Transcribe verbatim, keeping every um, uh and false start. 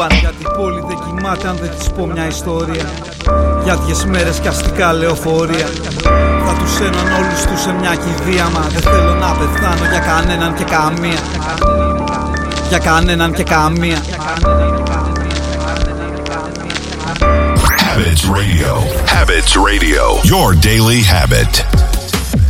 Γιατί η πόλη δεν κοιμάται αν δεν της πω μια ιστορία για δυες μέρες κι αστικά λεωφορεία. Θα τους έναν όλους τους σε μια κηδεία. Μα δεν θέλω να πεθάνω για κανέναν και καμία. Για κανέναν και καμία. Habits Radio. Habits Radio. Your daily habit.